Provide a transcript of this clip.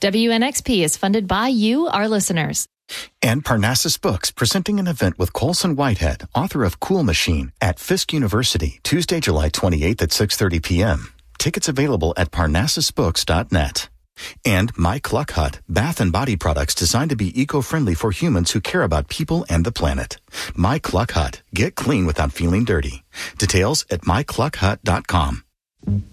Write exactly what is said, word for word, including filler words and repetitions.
W N X P is funded by you, our listeners. And Parnassus Books, presenting an event with Colson Whitehead, author of Cool Machine, at Fisk University, Tuesday, July twenty-eighth at six thirty p.m. Tickets available at parnassus books dot net. And My Cluck Hut, bath and body products designed to be eco-friendly for humans who care about people and the planet. My Cluck Hut. Get clean without feeling dirty. Details at my cluck hut dot com.